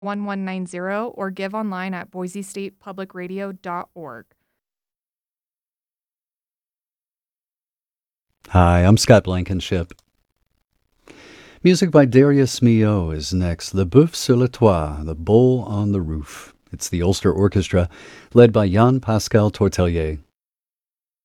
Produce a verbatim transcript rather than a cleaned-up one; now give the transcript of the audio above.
one one nine zero or give online at boise state public radio dot org. Hi, I'm Scott Blankenship. Music by Darius Milhaud is next. The Boeuf sur le Toit, The Bull on the Roof. It's the Ulster Orchestra, led by Jan Pascal Tortelier.